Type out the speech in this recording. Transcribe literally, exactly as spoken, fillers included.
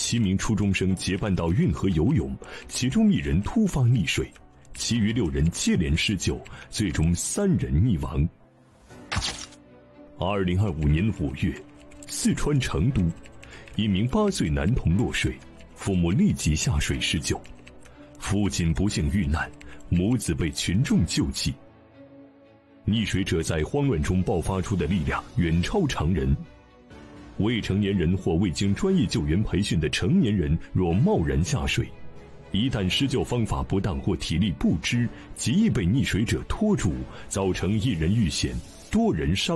七名初中生结伴到运河游泳，其中一人突发溺水，其余六人接连施救，最终三人溺亡。二零二五年五月，四川成都，一名八岁男童落水，父母立即下水施救，父亲不幸遇难，母子被群众救济。溺水者在慌乱中爆发出的力量远超常人。未成年人或未经专业救援培训的成年人若贸然下水，一旦施救方法不当或体力不支，极易被溺水者拖住，造成一人遇险，多人伤